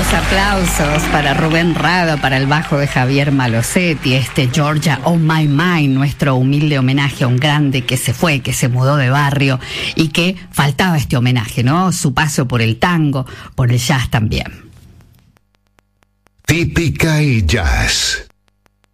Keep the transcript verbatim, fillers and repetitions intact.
Los aplausos para Rubén Rada, para el bajo de Javier Malosetti, este Georgia on My Mind, nuestro humilde homenaje a un grande que se fue, que se mudó de barrio y que faltaba este homenaje, ¿no? Su paso por el tango, por el jazz también. Típica y Jazz.